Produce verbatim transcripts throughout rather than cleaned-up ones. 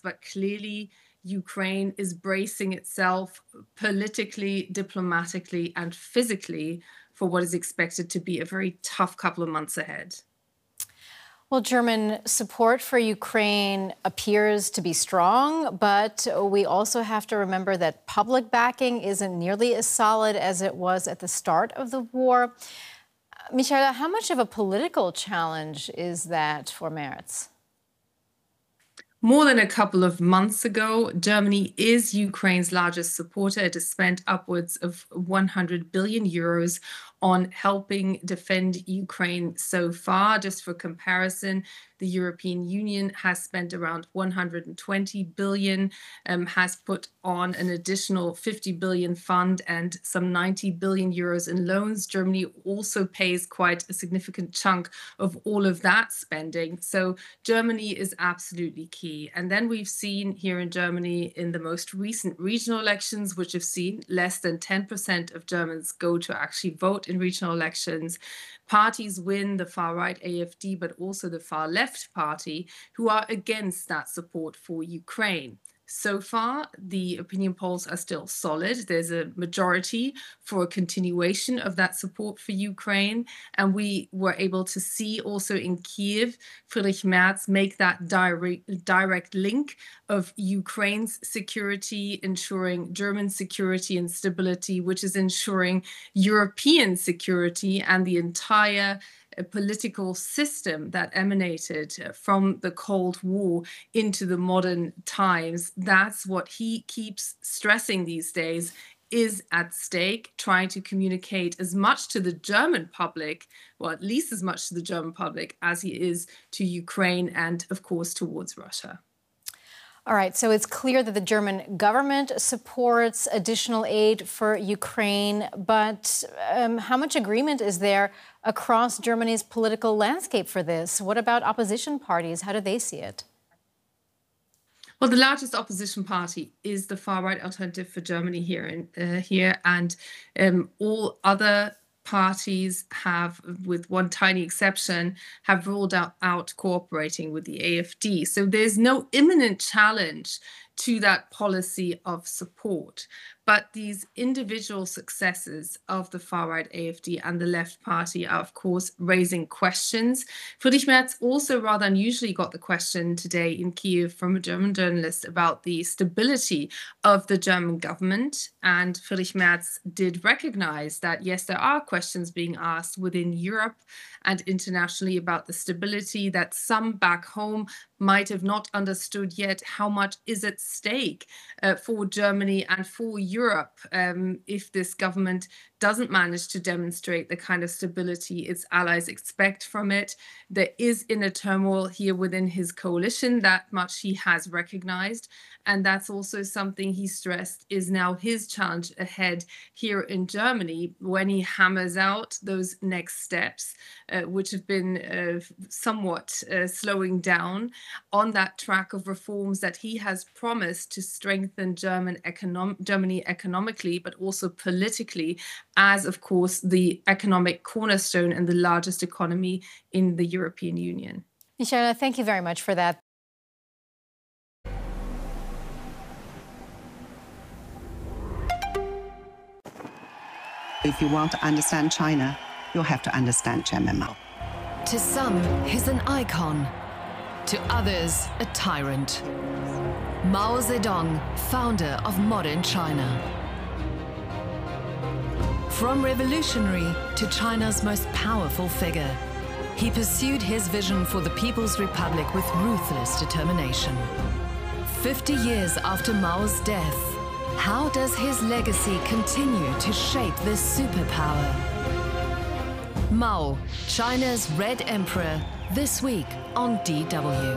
but clearly Ukraine is bracing itself politically, diplomatically, and physically for what is expected to be a very tough couple of months ahead. Well, German support for Ukraine appears to be strong, but we also have to remember that public backing isn't nearly as solid as it was at the start of the war. Michaela, how much of a political challenge is that for Merz? More than a couple of months ago, Germany is Ukraine's largest supporter. It has spent upwards of one hundred billion euros on helping defend Ukraine so far. Just for comparison, the European Union has spent around one hundred twenty billion, um, has put on an additional fifty billion fund and some ninety billion euros in loans. Germany also pays quite a significant chunk of all of that spending. So Germany is absolutely key. And then we've seen here in Germany in the most recent regional elections, which have seen less than ten percent of Germans go to actually vote in regional elections, parties win, the far-right A F D, but also the far-left party, who are against that support for Ukraine. So far, the opinion polls are still solid. There's a majority for a continuation of that support for Ukraine. And we were able to see also in Kyiv, Friedrich Merz make that direct, direct link of Ukraine's security, ensuring German security and stability, which is ensuring European security and the entire a political system that emanated from the Cold War into the modern times. That's what he keeps stressing these days is at stake, trying to communicate as much to the German public, or at least as much to the German public as he is to Ukraine and, of course, towards Russia. All right, so it's clear that the German government supports additional aid for Ukraine, but um, how much agreement is there across Germany's political landscape for this? What about opposition parties? How do they see it? Well, the largest opposition party is the far-right Alternative for Germany here, in, uh, here and um, all other parties have, with one tiny exception, have ruled out, out cooperating with the A F D. So there's no imminent challenge to that policy of support. But these individual successes of the far-right A F D and the left party are, of course, raising questions. Friedrich Merz also rather unusually got the question today in Kyiv from a German journalist about the stability of the German government. And Friedrich Merz did recognize that, yes, there are questions being asked within Europe and internationally about the stability, that some back home might have not understood yet how much is at stake uh, for Germany and for Europe um, if this government doesn't manage to demonstrate the kind of stability its allies expect from it. There is inner turmoil here within his coalition, that much he has recognized. And that's also something he stressed is now his challenge ahead here in Germany when he hammers out those next steps, uh, which have been uh, somewhat uh, slowing down on that track of reforms that he has promised to strengthen German econom- Germany economically, but also politically, as, of course, the economic cornerstone and the largest economy in the European Union. Michaela, thank you very much for that. If you want to understand China, you'll have to understand Chairman Mao. To some, he's an icon. To others, a tyrant. Mao Zedong, founder of modern China. From revolutionary to China's most powerful figure, he pursued his vision for the People's Republic with ruthless determination. Fifty years after Mao's death, how does his legacy continue to shape this superpower? Mao, China's Red Emperor, this week on D W.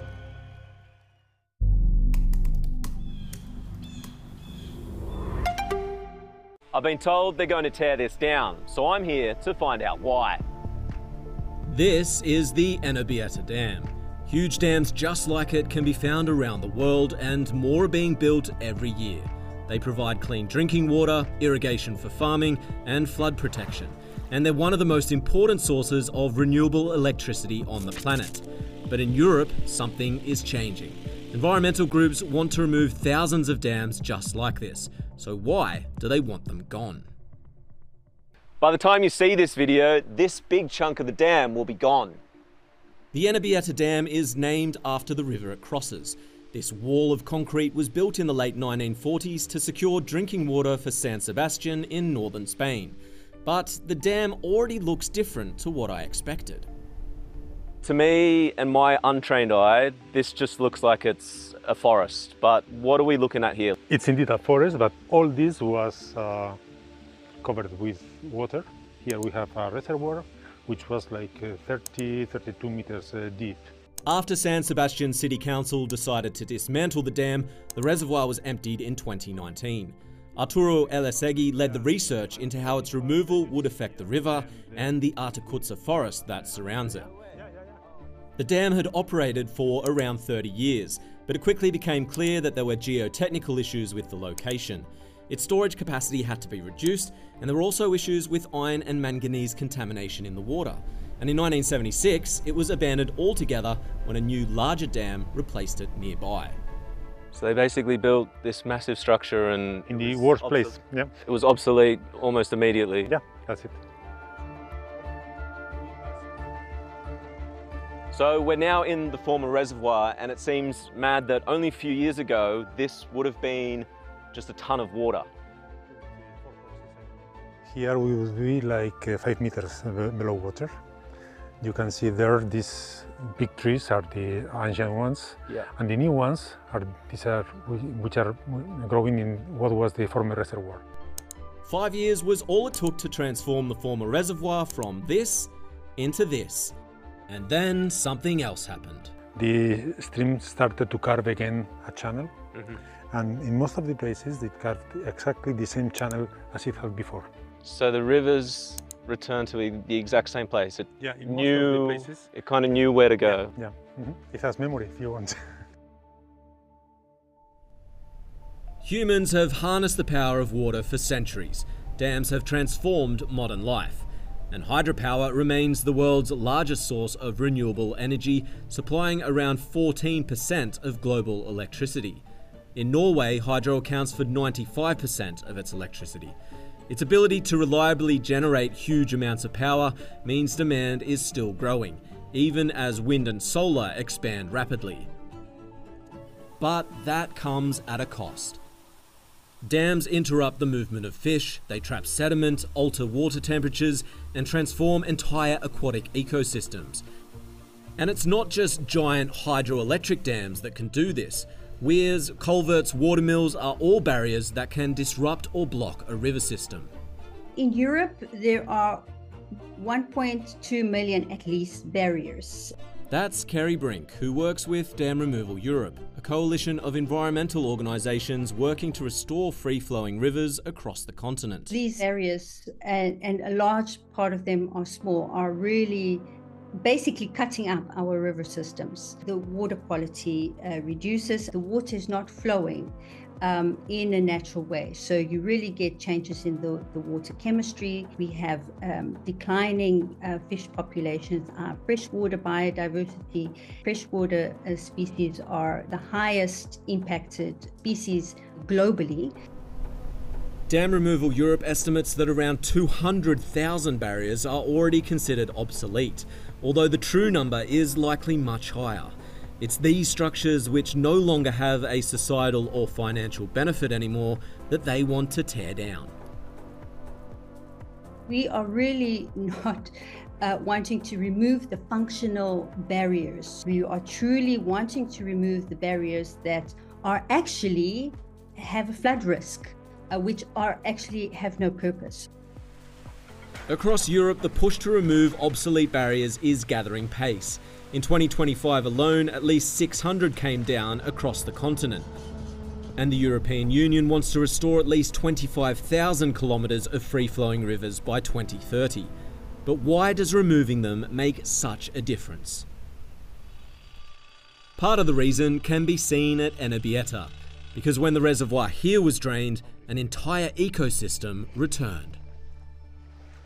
I've been told they're going to tear this down, so I'm here to find out why. This is the Ennebieta Dam. Huge dams just like it can be found around the world, and more are being built every year. They provide clean drinking water, irrigation for farming, and flood protection. And they're one of the most important sources of renewable electricity on the planet. But in Europe, something is changing. Environmental groups want to remove thousands of dams just like this. So why do they want them gone? By the time you see this video, this big chunk of the dam will be gone. The Ennebietta Dam is named after the river it crosses. This wall of concrete was built in the late nineteen forties to secure drinking water for San Sebastian in northern Spain. But the dam already looks different to what I expected. To me and my untrained eye, this just looks like it's a forest. But what are we looking at here? It's indeed a forest, but all this was uh, covered with water. Here we have a reservoir, which was like uh, thirty, thirty-two meters uh, deep. After San Sebastian City Council decided to dismantle the dam, the reservoir was emptied in twenty nineteen. Arturo Elesegui led the research into how its removal would affect the river and the Artecutza forest that surrounds it. The dam had operated for around thirty years, but it quickly became clear that there were geotechnical issues with the location. Its storage capacity had to be reduced, and there were also issues with iron and manganese contamination in the water. And in nineteen seventy-six, it was abandoned altogether when a new, larger dam replaced it nearby. So they basically built this massive structure and... In the worst place, yeah. It was obsolete almost immediately. Yeah, that's it. So we're now in the former reservoir, and it seems mad that only a few years ago, this would have been just a ton of water. Here we will be like uh, five meters below water. You can see there, these big trees are the ancient ones, yeah. And the new ones are these are which are growing in what was the former reservoir. Five years was all it took to transform the former reservoir from this into this. And then something else happened. The stream started to carve again a channel, mm-hmm. and in most of the places it carved exactly the same channel as it had before. So the rivers returned to the exact same place. It yeah, in knew, most of the places, it kind of knew where to go. Yeah, yeah. Mm-hmm. It has memory if you want. Humans have harnessed the power of water for centuries. Dams have transformed modern life. And hydropower remains the world's largest source of renewable energy, supplying around fourteen percent of global electricity. In Norway, hydro accounts for ninety-five percent of its electricity. Its ability to reliably generate huge amounts of power means demand is still growing, even as wind and solar expand rapidly. But that comes at a cost. Dams interrupt the movement of fish, they trap sediment, alter water temperatures, and transform entire aquatic ecosystems. And it's not just giant hydroelectric dams that can do this. Weirs, culverts, watermills are all barriers that can disrupt or block a river system. In Europe, there are one point two million at least barriers. That's Kerry Brink, who works with Dam Removal Europe, a coalition of environmental organisations working to restore free-flowing rivers across the continent. These areas, and, and a large part of them are small, are really basically cutting up our river systems. The water quality uh, reduces, the water is not flowing um, in a natural way. So you really get changes in the, the water chemistry. We have um, declining uh, fish populations, our freshwater biodiversity. Freshwater uh, species are the highest impacted species globally. Dam Removal Europe estimates that around two hundred thousand barriers are already considered obsolete, although the true number is likely much higher. It's these structures which no longer have a societal or financial benefit anymore that they want to tear down. We are really not uh, wanting to remove the functional barriers. We are truly wanting to remove the barriers that are actually have a flood risk, uh, which are actually have no purpose. Across Europe, the push to remove obsolete barriers is gathering pace. In twenty twenty-five alone, at least six hundred came down across the continent. And the European Union wants to restore at least twenty-five thousand kilometres of free-flowing rivers by twenty thirty. But why does removing them make such a difference? Part of the reason can be seen at Ennebietta, because when the reservoir here was drained, an entire ecosystem returned.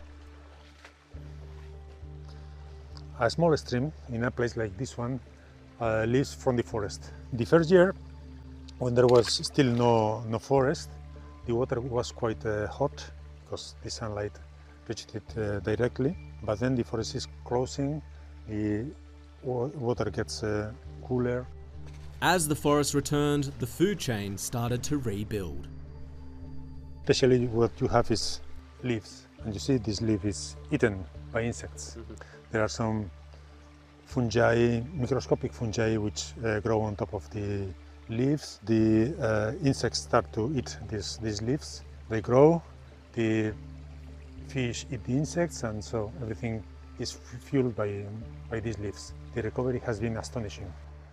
A small stream in a place like this one uh, leaves from the forest. The first year, when there was still no, no forest, the water was quite uh, hot because the sunlight reached it uh, directly. But then the forest is closing, the water gets uh, cooler. As the forest returned, the food chain started to rebuild. Especially what you have is leaves, and you see this leaf is eaten by insects. Mm-hmm. There are some fungi, microscopic fungi, which uh, grow on top of the leaves. The uh, insects start to eat these, these leaves. They grow, the fish eat the insects, and so everything is fueled by, by these leaves. The recovery has been astonishing.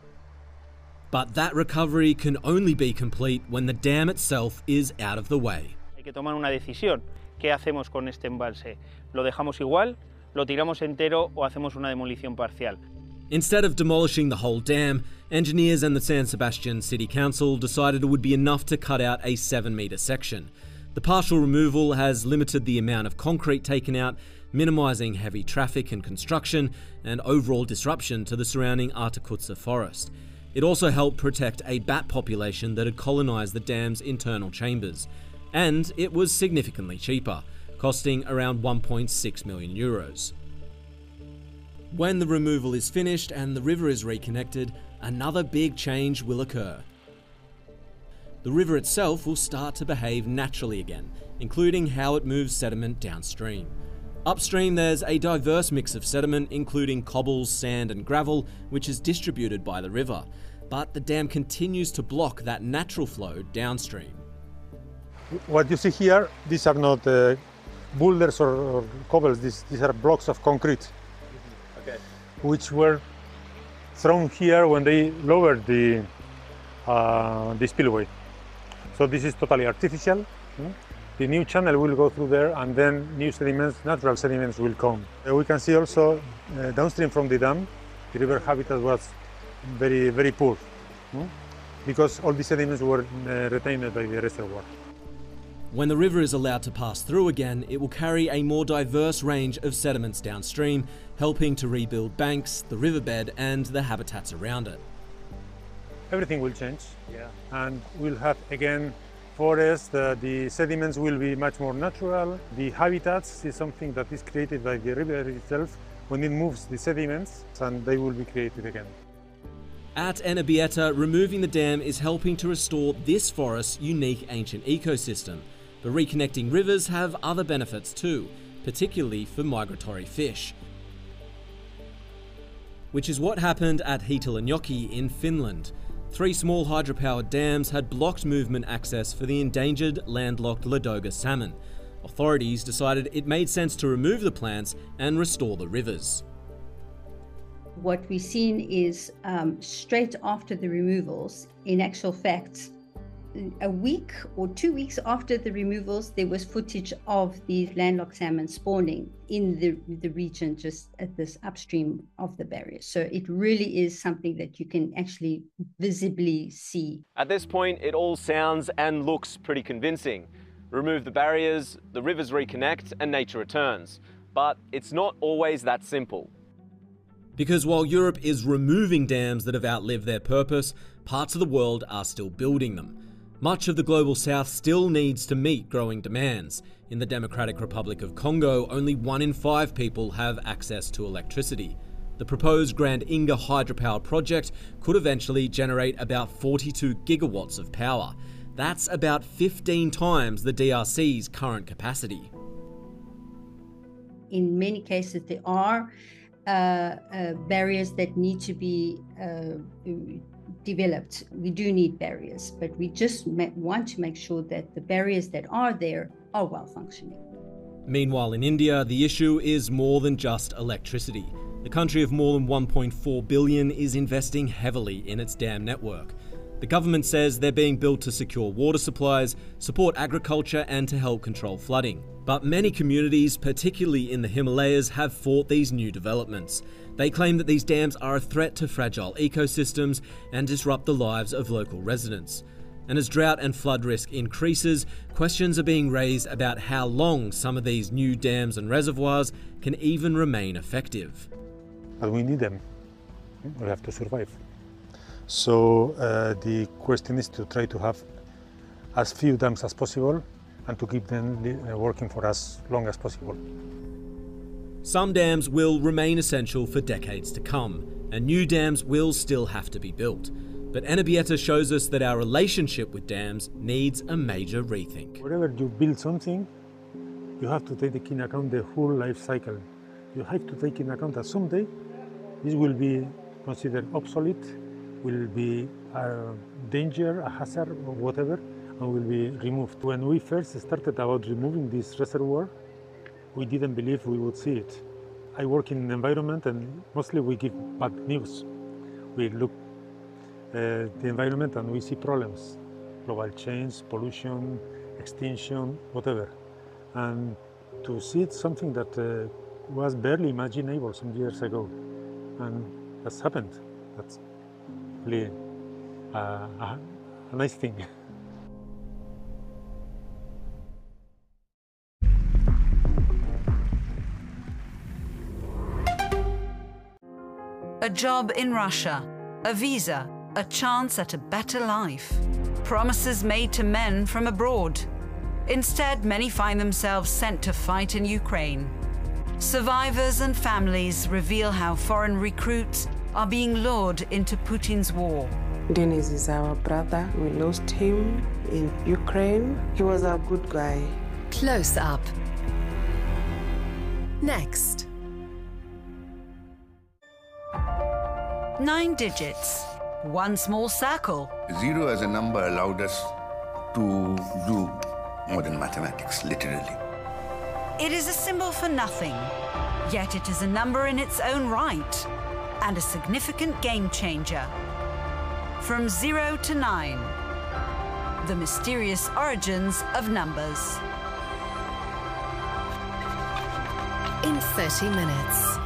But that recovery can only be complete when the dam itself is out of the way. Hay que tomar una decisión. ¿Qué hacemos con este embalse? ¿Lo dejamos igual? ¿Lo tiramos entero o hacemos una demolición parcial? Instead of demolishing the whole dam, engineers and the San Sebastian City Council decided it would be enough to cut out a seven metre section. The partial removal has limited the amount of concrete taken out, minimising heavy traffic and construction and overall disruption to the surrounding Artakutsa forest. It also helped protect a bat population that had colonised the dam's internal chambers. And it was significantly cheaper, costing around one point six million euros. When the removal is finished and the river is reconnected, another big change will occur. The river itself will start to behave naturally again, including how it moves sediment downstream. Upstream, there's a diverse mix of sediment, including cobbles, sand and gravel, which is distributed by the river. But the dam continues to block that natural flow downstream. What you see here, these are not uh, boulders or, or cobbles, these, these are blocks of concrete, okay, which were thrown here when they lowered the, uh, the spillway. So this is totally artificial. Mm? The new channel will go through there, and then new sediments, natural sediments will come. Uh, we can see also uh, downstream from the dam, the river habitat was very, very poor, mm? because all the sediments were uh, retained by the reservoir. When the river is allowed to pass through again, it will carry a more diverse range of sediments downstream, helping to rebuild banks, the riverbed and the habitats around it. Everything will change, yeah. And we'll have again forests, uh, the sediments will be much more natural. The habitats is something that is created by the river itself when it moves the sediments, and they will be created again. At Ennebieta, removing the dam is helping to restore this forest's unique ancient ecosystem. But reconnecting rivers have other benefits too, particularly for migratory fish. Which is what happened at Hiitalänjoki in Finland. Three small hydropowered dams had blocked movement access for the endangered landlocked Ladoga salmon. Authorities decided it made sense to remove the plants and restore the rivers. What we've seen is um, straight after the removals, in actual fact, a week or two weeks after the removals, there was footage of the landlocked salmon spawning in the, the region just at this upstream of the barrier. So it really is something that you can actually visibly see. At this point, it all sounds and looks pretty convincing. Remove the barriers, the rivers reconnect, and nature returns. But it's not always that simple. Because while Europe is removing dams that have outlived their purpose, parts of the world are still building them. Much of the global south still needs to meet growing demands. In the Democratic Republic of Congo, only one in five people have access to electricity. The proposed Grand Inga hydropower project could eventually generate about forty-two gigawatts of power. That's about fifteen times the D R C's current capacity. In many cases, there are uh, uh, barriers that need to be uh, developed. We do need barriers, but we just want to make sure that the barriers that are there are well functioning. Meanwhile, in India, the issue is more than just electricity. The country of more than one point four billion is investing heavily in its dam network. The government says they're being built to secure water supplies, support agriculture and to help control flooding. But many communities, particularly in the Himalayas, have fought these new developments. They claim that these dams are a threat to fragile ecosystems and disrupt the lives of local residents. And as drought and flood risk increases, questions are being raised about how long some of these new dams and reservoirs can even remain effective. But we need them. We have to survive. So uh, the question is to try to have as few dams as possible and to keep them uh, working for as long as possible. Some dams will remain essential for decades to come, and new dams will still have to be built. But Ennebieta shows us that our relationship with dams needs a major rethink. Whenever you build something, you have to take into account the whole life cycle. You have to take into account that someday this will be considered obsolete, will be a danger, a hazard, or whatever, and will be removed. When we first started about removing this reservoir, we didn't believe we would see it. I work in the environment and mostly we give bad news. We look at the environment and we see problems, global change, pollution, extinction, whatever. And to see it something that uh, was barely imaginable some years ago. And that's happened. That's really uh, a, a nice thing. A job in Russia, a visa, a chance at a better life. Promises made to men from abroad. Instead, many find themselves sent to fight in Ukraine. Survivors and families reveal how foreign recruits are being lured into Putin's war. Denis is our brother. We lost him in Ukraine. He was a good guy. Close Up. Next. Nine digits, one small circle. Zero as a number allowed us to do modern mathematics, literally. It is a symbol for nothing, yet it is a number in its own right, and a significant game changer. From zero to nine, the mysterious origins of numbers. In thirty minutes.